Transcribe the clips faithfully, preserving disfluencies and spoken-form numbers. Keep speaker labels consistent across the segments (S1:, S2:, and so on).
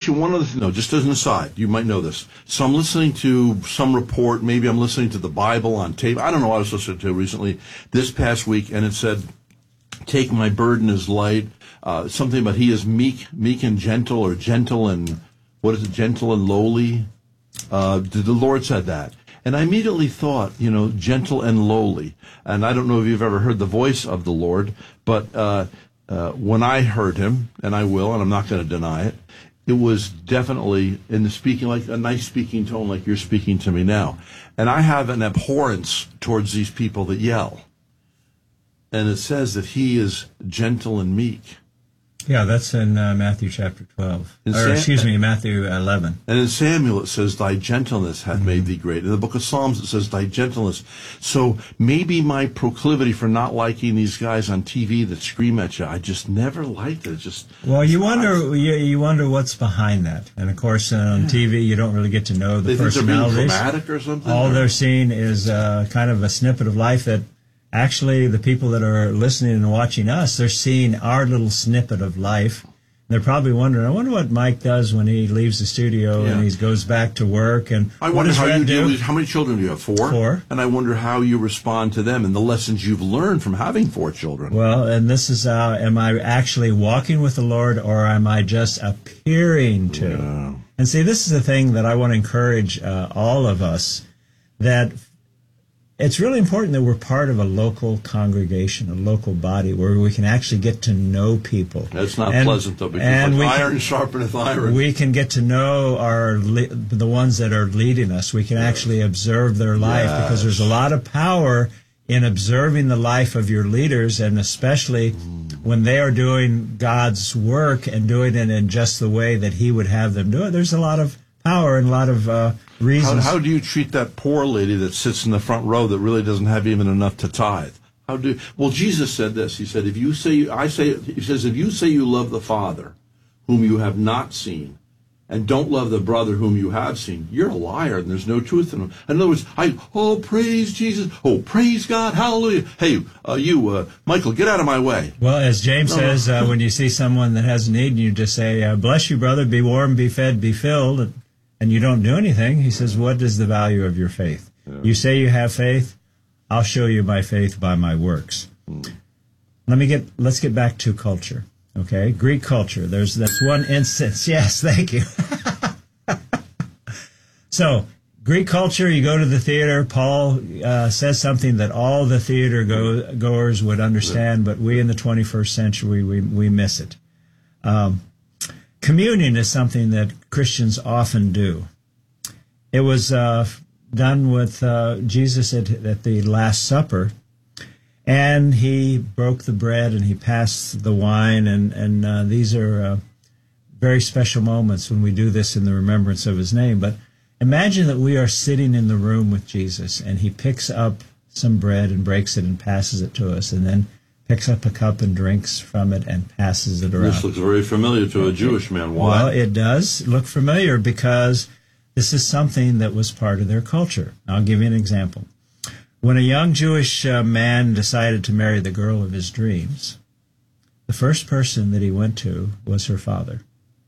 S1: you one other thing, no, just as an aside, you might know this. So I'm listening to some report, maybe I'm listening to the Bible on tape. I don't know what I was listening to recently, this past week, and it said, take my burden is light, uh, something about he is meek, meek and gentle, or gentle and, what is it, gentle and lowly? Uh, the Lord said that. And I immediately thought, you know, gentle and lowly. And I don't know if you've ever heard the voice of the Lord, but uh, uh, when I heard him, and I will, and I'm not going to deny it, it was definitely in the speaking, like a nice speaking tone like you're speaking to me now. And I have an abhorrence towards these people that yell. And it says that he is gentle and meek.
S2: Yeah, that's in uh, Matthew chapter twelve.
S1: In
S2: or,
S1: Sam-
S2: excuse me, Matthew eleven.
S1: And in Samuel it says, thy gentleness hath mm-hmm. made thee great. In the book of Psalms it says, thy gentleness. So maybe my proclivity for not liking these guys on T V that scream at you, I just never liked it. Just
S2: Well, you wonder you, you wonder what's behind that. And, of course, on yeah. T V you don't really get to know the
S1: they
S2: personalities.
S1: Think they're being dramatic or something?
S2: All
S1: or?
S2: they're seeing is uh, kind of a snippet of life that actually the people that are listening and watching us, they're seeing our little snippet of life. They're probably wondering, I wonder what Mike does when he leaves the studio yeah. and he goes back to work. And
S1: I wonder how you
S2: do?
S1: deal with, how many children do you have? Four?
S2: Four.
S1: And I wonder how you respond to them and the lessons you've learned from having four children.
S2: Well, and this is, uh, am I actually walking with the Lord or am I just appearing to?
S1: Yeah.
S2: And see, this is the thing that I want to encourage uh, all of us, that it's really important that we're part of a local congregation, a local body, where we can actually get to know people.
S1: That's not
S2: and,
S1: pleasant, though, because like iron can, sharpeneth iron.
S2: We can get to know our the ones that are leading us. We can yes. actually observe their life, yes. because there's a lot of power in observing the life of your leaders, and especially mm. when they are doing God's work and doing it in just the way that He would have them do it. There's a lot of power and a lot of uh, reasons.
S1: How, how do you treat that poor lady that sits in the front row that really doesn't have even enough to tithe? How do? Well, Jesus said this. He said, "If you say, I say," he says, "if you say you love the Father, whom you have not seen, and don't love the brother whom you have seen, you're a liar, and there's no truth in him." In other words, I oh praise Jesus, oh praise God, hallelujah. Hey, uh, you, uh, Michael, get out of my way.
S2: Well, as James no, says, no. Uh, when you see someone that has a need, you just say, uh, "Bless you, brother. Be warm, be fed, be filled." And, and you don't do anything. He says, what is the value of your faith? Yeah. You say you have faith, I'll show you my faith by my works. Mm. Let me get, let's get back to culture, okay? Greek culture, there's that's one instance. Yes, thank you. So, Greek culture, you go to the theater, Paul uh, says something that all the theater go, goers would understand, but we in the twenty-first century, we, we miss it. Um, Communion is something that Christians often do. It was uh, done with uh, Jesus at, at the Last Supper, and he broke the bread and he passed the wine, and, and uh, these are uh, very special moments when we do this in the remembrance of his name. But imagine that we are sitting in the room with Jesus, and he picks up some bread and breaks it and passes it to us, and then picks up a cup and drinks from it and passes it around.
S1: This looks very familiar to a Jewish man. Why?
S2: Well, it does look familiar because this is something that was part of their culture. I'll give you an example. When a young Jewish uh, man decided to marry the girl of his dreams, the first person that he went to was her father.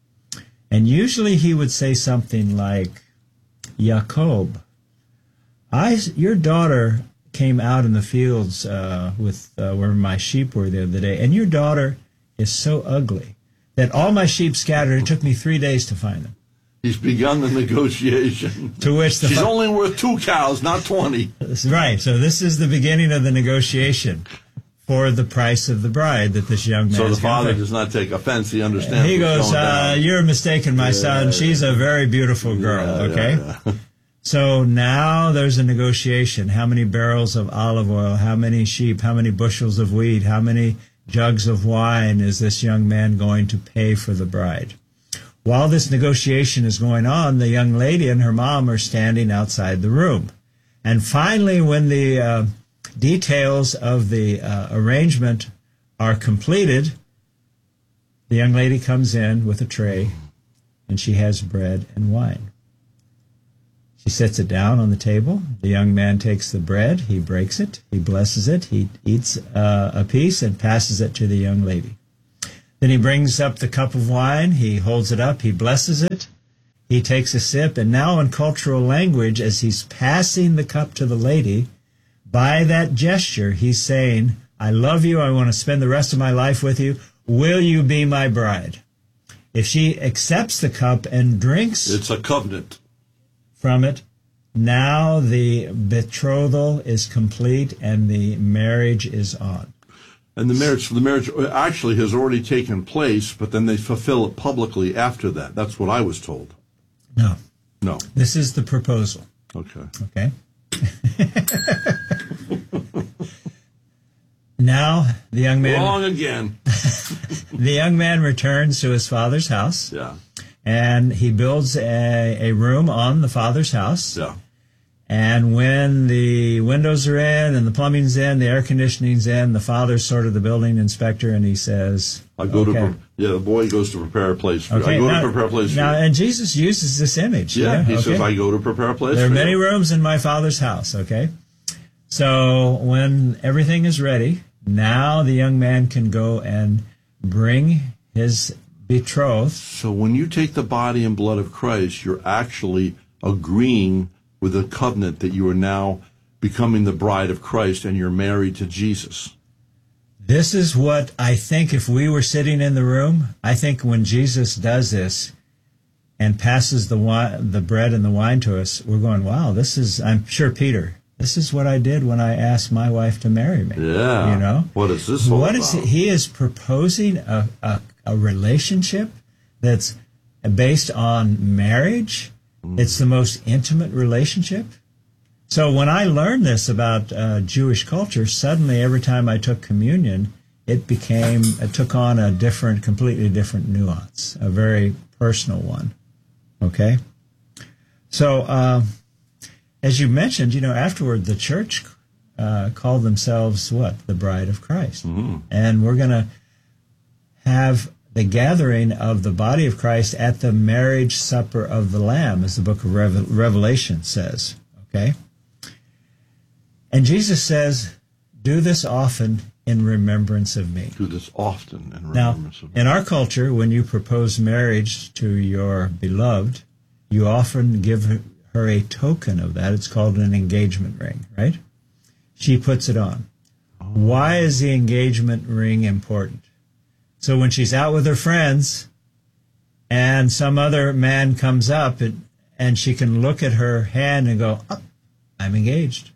S2: And usually he would say something like, Jacob, I, your daughter came out in the fields uh, with uh, where my sheep were the other day, and your daughter is so ugly that all my sheep scattered. It took me three days to find them.
S1: He's begun the negotiation.
S2: To which the
S1: She's
S2: fa-
S1: only worth two cows, not twenty.
S2: Right. So this is the beginning of the negotiation for the price of the bride that this young man.
S1: So the father does not take offense. He understands.
S2: He goes, uh, "You're mistaken, my yeah, son. Yeah, She's yeah. a very beautiful girl." Yeah, okay. Yeah, yeah. So now there's a negotiation. How many barrels of olive oil? How many sheep? How many bushels of wheat? How many jugs of wine is this young man going to pay for the bride? While this negotiation is going on, the young lady and her mom are standing outside the room. And finally, when the uh, details of the uh, arrangement are completed, the young lady comes in with a tray, and she has bread and wine. She sets it down on the table. The young man takes the bread, he breaks it, he blesses it, he eats uh, a piece and passes it to the young lady. Then he brings up the cup of wine. He holds it up. He blesses it. He takes a sip. And now in cultural language, as he's passing the cup to the lady, by that gesture, he's saying, I love you. I want to spend the rest of my life with you. Will you be my bride? If she accepts the cup and drinks
S1: It's a covenant.
S2: from it, now the betrothal is complete and the marriage is on.
S1: And the marriage, the marriage actually has already taken place, but then they fulfill it publicly after that. That's what I was told.
S2: No,
S1: No.
S2: this is the proposal.
S1: Okay.
S2: Okay? Now the young man
S1: Wrong again.
S2: the young man returns to his father's house,
S1: Yeah.
S2: and he builds a, a room on the father's house.
S1: Yeah.
S2: And when the windows are in and the plumbing's in, the air conditioning's in, the father's sort of the building inspector, and he says,
S1: I go
S2: okay.
S1: to, pre- yeah, the boy goes to prepare a place for
S2: Okay,
S1: I go
S2: now,
S1: to prepare a place
S2: now,
S1: for you.
S2: and Jesus uses this image.
S1: Yeah, he
S2: okay?
S1: says, I go to prepare a place
S2: There are
S1: for
S2: many
S1: you.
S2: rooms in my father's house, okay? So when everything is ready, now the young man can go and bring his betrothed.
S1: So when you take the body and blood of Christ, you're actually agreeing with a covenant that you are now becoming the bride of Christ and you're married to Jesus.
S2: This is what I think if we were sitting in the room, I think when Jesus does this and passes the wine, the bread and the wine to us, we're going, wow, this is, I'm sure Peter, this is what I did when I asked my wife to marry me.
S1: Yeah.
S2: You know?
S1: What is this all
S2: What
S1: about?
S2: is it? He is proposing a, a, a relationship that's based on marriage.
S1: Mm.
S2: It's the most intimate relationship. So when I learned this about uh, Jewish culture, suddenly every time I took communion, it became, it took on a different, completely different nuance, a very personal one. Okay? So, uh, as you mentioned, you know, afterward, the church uh, called themselves what? The bride of Christ.
S1: Mm-hmm.
S2: And we're going to have the gathering of the body of Christ at the marriage supper of the Lamb, as the book of Revel- Revelation says. Okay? And Jesus says, do this often in remembrance of me.
S1: Do this often in
S2: Now,
S1: remembrance of me.
S2: in our culture, when you propose marriage to your beloved, you often give her a token of that. It's called an engagement ring, right? She puts it on. Why is the engagement ring important? So when she's out with her friends and some other man comes up and, and she can look at her hand and go, oh, I'm engaged.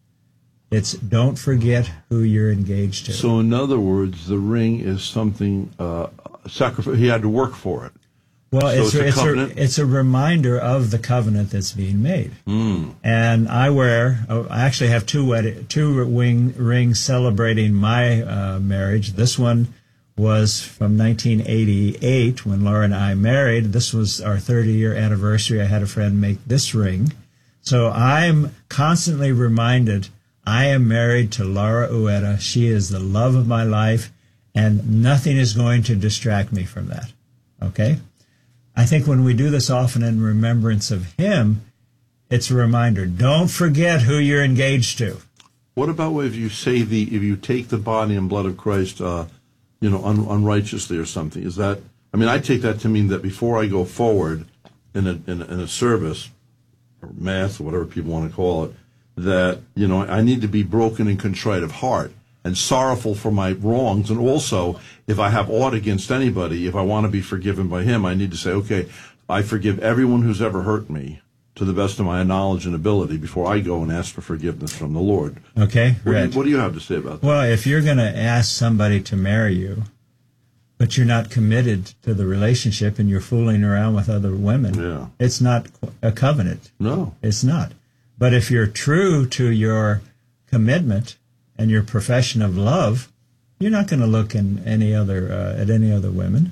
S2: It's don't forget who you're engaged to.
S1: So in other words, the ring is something, uh, sacrifice. He had to work for it.
S2: Well,
S1: So
S2: it's,
S1: it's a
S2: a, it's, a,
S1: covenant?
S2: it's a reminder of the covenant that's being made.
S1: Mm.
S2: And I wear, oh, I actually have two wed- two wing rings celebrating my uh, marriage. This one was from nineteen eighty-eight when Laura and I married. This was our thirty-year anniversary. I had a friend make this ring. So I'm constantly reminded I am married to Laura Ueda. She is the love of my life, and nothing is going to distract me from that. Okay? I think when we do this often in remembrance of him, it's a reminder. Don't forget who you're engaged to.
S1: What about if you say the, if you take the body and blood of Christ, uh, you know, un, unrighteously or something? Is that, I mean, I take that to mean that before I go forward in a, in a, in a service, or mass, or whatever people want to call it, that, you know, I need to be broken and contrite of heart and sorrowful for my wrongs. And also, if I have aught against anybody, if I want to be forgiven by him, I need to say, okay, I forgive everyone who's ever hurt me to the best of my knowledge and ability before I go and ask for forgiveness from the Lord.
S2: Okay,
S1: What, do
S2: Red.
S1: you, what do you have to say about that?
S2: Well, if you're going to ask somebody to marry you, but you're not committed to the relationship and you're fooling around with other women,
S1: Yeah.
S2: it's not a covenant.
S1: No.
S2: It's not. But if you're true to your commitment and your profession of love, you're not going to look in any other uh, at any other women.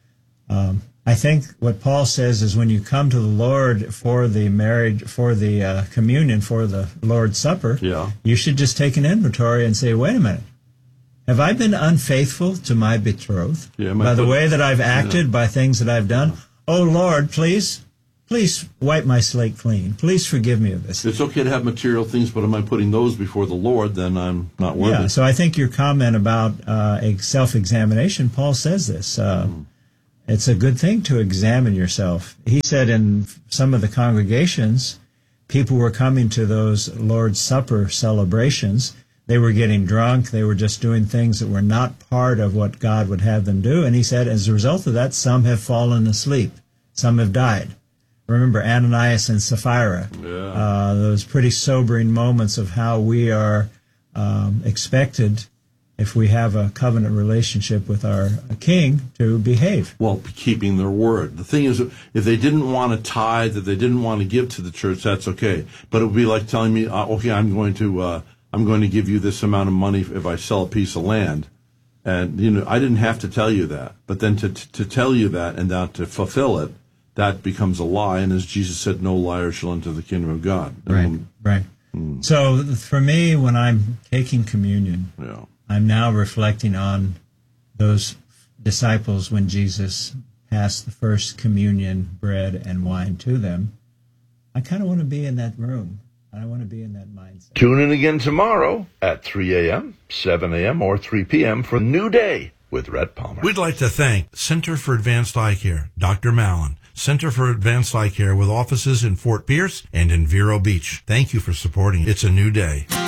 S2: Um, I think what Paul says is when you come to the Lord for the marriage, for the uh, communion, for the Lord's Supper,
S1: Yeah.
S2: you should just take an inventory and say, wait a minute. Have I been unfaithful to my betrothed
S1: Yeah, my
S2: by the
S1: put-
S2: way that I've acted, by things that I've done? Oh, Lord, please please wipe my slate clean. Please forgive me of this.
S1: It's okay to have material things, but am I putting those before the Lord? Then I'm not worthy.
S2: Yeah, so I think your comment about uh, self-examination, Paul says this. Uh, mm. It's a good thing to examine yourself. He said in some of the congregations, people were coming to those Lord's Supper celebrations. They were getting drunk. They were just doing things that were not part of what God would have them do. And he said, as a result of that, some have fallen asleep. Some have died. Remember Ananias and Sapphira.
S1: Yeah.
S2: Uh, those pretty sobering moments of how we are um, expected, if we have a covenant relationship with our king, to behave.
S1: Well, keeping their word. The thing is, if they didn't want to tithe, if they didn't want to give to the church, that's okay. But it would be like telling me, uh, okay, I'm going to... Uh, I'm going to give you this amount of money if I sell a piece of land. And, you know, I didn't have to tell you that. But then to to tell you that and not to fulfill it, that becomes a lie. And as Jesus said, no liar shall enter the kingdom of God.
S2: Right,
S1: um,
S2: right. Hmm. So for me, when I'm taking communion, yeah. I'm now reflecting on those disciples when Jesus passed the first communion bread and wine to them. I kind of want to be in that room. I want to be in that mindset.
S1: Tune in again tomorrow at three a.m., seven a.m., or three p.m. for New Day with Rhett Palmer.
S3: We'd like to thank Center for Advanced Eye Care, Doctor Mallon, Center for Advanced Eye Care with offices in Fort Pierce and in Vero Beach. Thank you for supporting It's a New Day.